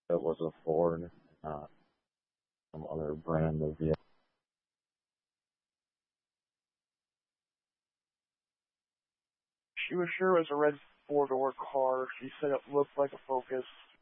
it was a Ford, not some other brand of vehicle. She was sure it was a red four-door car. She said it looked like a Focus.